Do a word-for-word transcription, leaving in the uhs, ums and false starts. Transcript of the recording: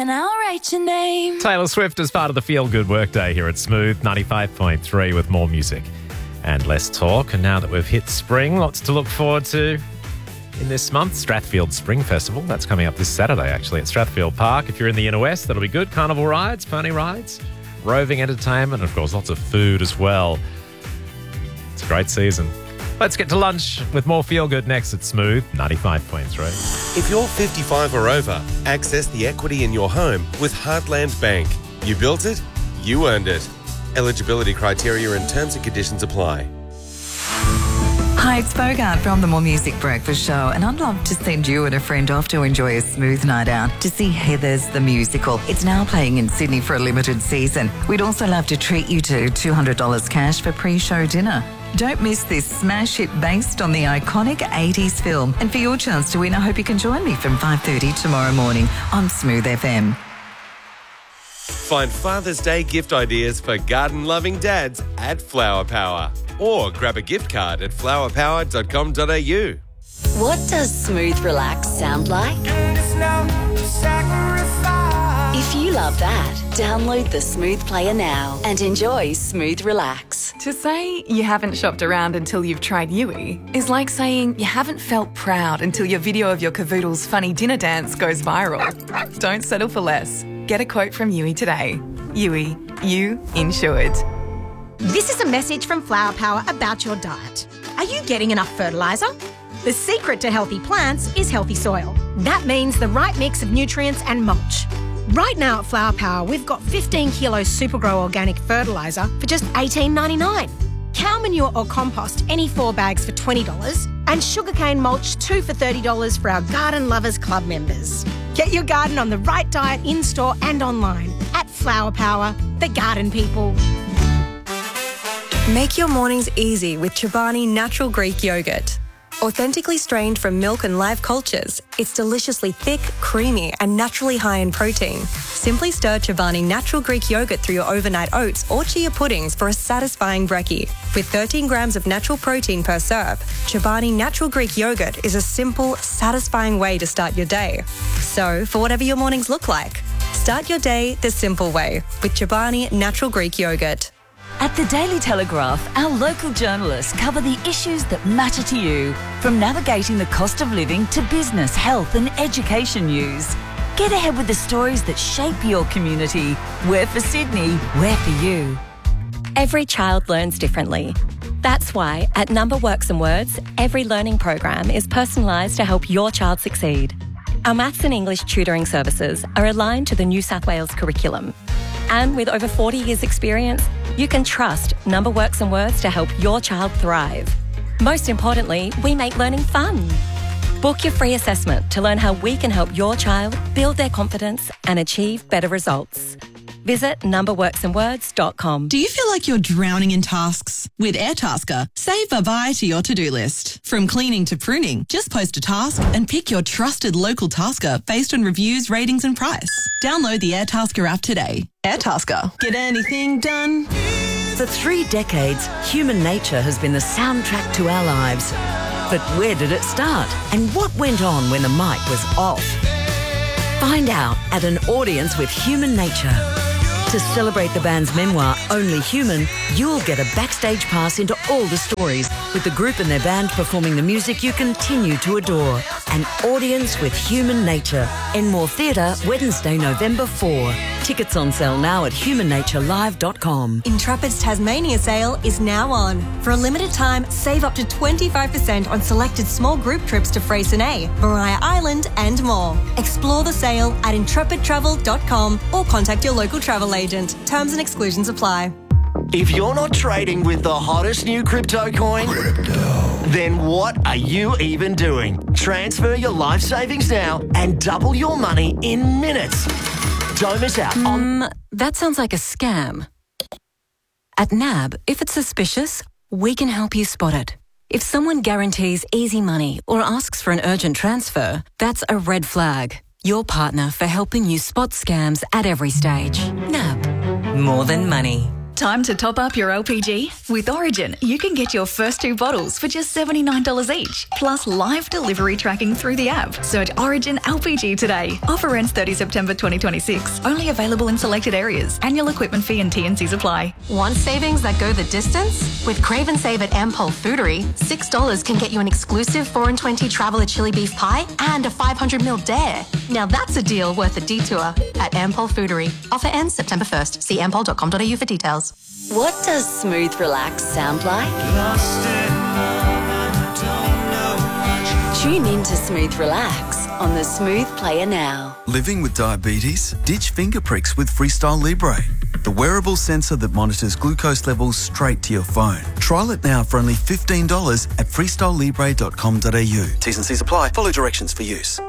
and I'll write your name. Taylor Swift is part of the Feel Good Workday here at Smooth ninety-five point three with more music and less talk. And now that we've hit spring, lots to look forward to in this month. Strathfield Spring Festival, that's coming up this Saturday actually at Strathfield Park. If you're in the inner west, that'll be good. Carnival rides, pony rides, roving entertainment, and of course lots of food as well. It's a great season. Let's get to lunch with more Feel Good next at Smooth ninety-five point three. If you're fifty-five or over, access the equity in your home with Heartland Bank. You built it, you earned it. Eligibility criteria and terms and conditions apply. Hi, it's Bogart from the More Music Breakfast Show, and I'd love to send you and a friend off to enjoy a smooth night out to see Heathers the Musical. It's now playing in Sydney for a limited season. We'd also love to treat you to two hundred dollars cash for pre-show dinner. Don't miss this smash hit based on the iconic eighties film. And for your chance to win, I hope you can join me from five thirty tomorrow morning on Smooth F M. Find Father's Day gift ideas for garden-loving dads at Flower Power. Or grab a gift card at flower power dot com dot a u. What does Smooth Relax sound like? If you love that, download the Smooth Player now and enjoy Smooth Relax. To say you haven't shopped around until you've tried Yui is like saying you haven't felt proud until your video of your cavoodle's funny dinner dance goes viral. Don't settle for less. Get a quote from Yui today. Yui, you insured. This is a message from Flower Power about your diet. Are you getting enough fertiliser? The secret to healthy plants is healthy soil. That means the right mix of nutrients and mulch. Right now at Flower Power, we've got fifteen kilos Supergrow organic fertiliser for just eighteen ninety-nine. Cow manure or compost, any four bags for twenty dollars. And sugarcane mulch, two for thirty dollars for our Garden Lovers Club members. Get your garden on the right diet in-store and online at Flower Power, the garden people. Make your mornings easy with Chobani Natural Greek Yogurt. Authentically strained from milk and live cultures, it's deliciously thick, creamy and naturally high in protein. Simply stir Chobani Natural Greek Yogurt through your overnight oats or chia puddings for a satisfying brekkie. With thirteen grams of natural protein per serve, Chobani Natural Greek Yogurt is a simple, satisfying way to start your day. So, for whatever your mornings look like, start your day the simple way with Chobani Natural Greek Yogurt. At the Daily Telegraph, our local journalists cover the issues that matter to you, from navigating the cost of living to business, health and education news. Get ahead with the stories that shape your community. We're for Sydney, we're for you. Every child learns differently. That's why at Number Works and Words, every learning program is personalised to help your child succeed. Our maths and English tutoring services are aligned to the New South Wales curriculum. And with over forty years experience, you can trust Number Works and Words to help your child thrive. Most importantly, we make learning fun. Book your free assessment to learn how we can help your child build their confidence and achieve better results. Visit number works and words dot com. Do you feel like you're drowning in tasks? With Airtasker, save bye-bye to your to-do list. From cleaning to pruning, just post a task and pick your trusted local tasker based on reviews, ratings and price. Download the Airtasker app today. Airtasker. Get anything done? For three decades, human nature has been the soundtrack to our lives. But where did it start? And what went on when the mic was off? Find out at an audience with Human Nature. To celebrate the band's memoir, Only Human, you'll get a backstage pass into all the stories, with the group and their band performing the music you continue to adore. An audience with Human Nature. Enmore Theatre, Wednesday, November fourth. Tickets on sale now at human nature live dot com. Intrepid's Tasmania sale is now on. For a limited time, save up to twenty-five percent on selected small group trips to Freycinet, Maria Island and more. Explore the sale at intrepid travel dot com or contact your local travel agent. Terms and exclusions apply. If you're not trading with the hottest new crypto coin, crypto. Then what are you even doing? Transfer your life savings now and double your money in minutes. Don't miss out on... Um, that sounds like a scam. At N A B, if it's suspicious, we can help you spot it. If someone guarantees easy money or asks for an urgent transfer, that's a red flag. Your partner for helping you spot scams at every stage. N A B. More than money. Time to top up your L P G? With Origin, you can get your first two bottles for just seventy-nine dollars each, plus live delivery tracking through the app. Search Origin L P G today. Offer ends thirtieth September twenty twenty-six. Only available in selected areas. Annual equipment fee and T and Cs apply. Want savings that go the distance? With Crave and Save at Ampol Foodery, six dollars can get you an exclusive four and twenty Traveller chili beef pie and a five hundred mil dare. Now that's a deal worth a detour at Ampol Foodery. Offer ends September first. See ampol dot com dot a u for details. What does smooth relax sound like? Tune in to Smooth Relax on the Smooth Player now. Living with diabetes? Ditch finger pricks with Freestyle Libre, the wearable sensor that monitors glucose levels straight to your phone. Trial it now for only fifteen dollars at freestyle libre dot com dot a u. T's and C's apply. Follow directions for use.